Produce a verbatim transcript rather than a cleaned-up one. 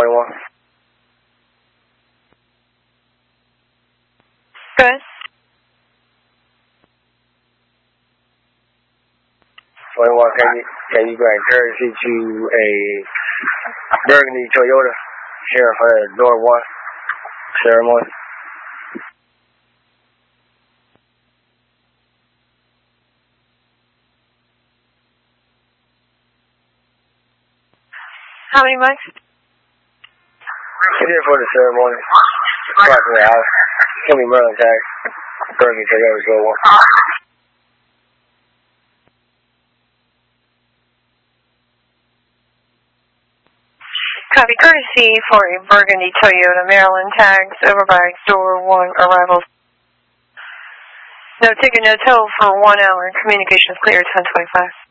twenty-one. Good. twenty-one, can you, can you grant courtesy to a burgundy Toyota sheriff at door one ceremony? How many mics? He's here for the ceremony. Approximately an hour. It's going to be Maryland tag. Burgundy Toyota door one. Copy. Courtesy for a burgundy Toyota Maryland tags over by door one arrivals. No ticket, no tow for one hour. Communications clear ten twenty-five.